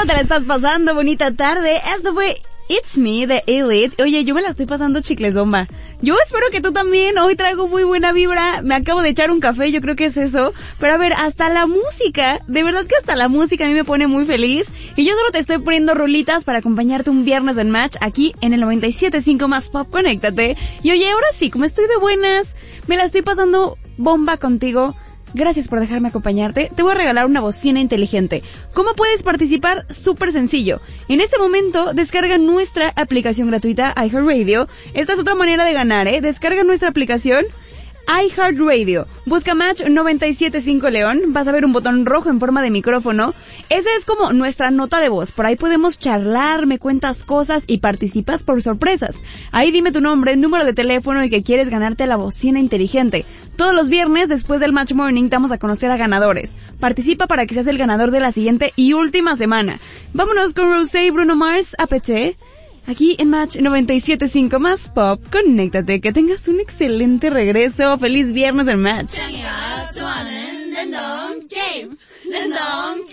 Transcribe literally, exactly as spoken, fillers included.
¿Cómo te la estás pasando? Bonita tarde. Esto fue It's Me de Elite. Oye, yo me la estoy pasando chicles bomba. Yo espero que tú también. Hoy traigo muy buena vibra. Me acabo de echar un café, yo creo que es eso. Pero a ver, hasta la música, de verdad que hasta la música a mí me pone muy feliz. Y yo solo te estoy poniendo rolitas para acompañarte un viernes en Match aquí en el noventa y siete punto cinco Más Pop. Conéctate. Y oye, ahora sí, como estoy de buenas, me la estoy pasando bomba contigo. Gracias por dejarme acompañarte. Te voy a regalar una bocina inteligente. ¿Cómo puedes participar? Súper sencillo. En este momento, descarga nuestra aplicación gratuita iHeartRadio. Esta es otra manera de ganar, ¿eh? Descarga nuestra aplicación iHeartRadio. Busca Match noventa y siete punto cinco León. Vas a ver un botón rojo en forma de micrófono. Esa es como nuestra nota de voz. Por ahí podemos charlar, me cuentas cosas y participas por sorpresas. Ahí dime tu nombre, número de teléfono y que quieres ganarte la bocina inteligente. Todos los viernes, después del Match Morning, damos a conocer a ganadores. Participa para que seas el ganador de la siguiente y última semana. Vámonos con Rosé y Bruno Mars, A P T. Aquí en Match noventa y siete punto cinco Más Pop. Conéctate, que tengas un excelente regreso. Feliz viernes en Match.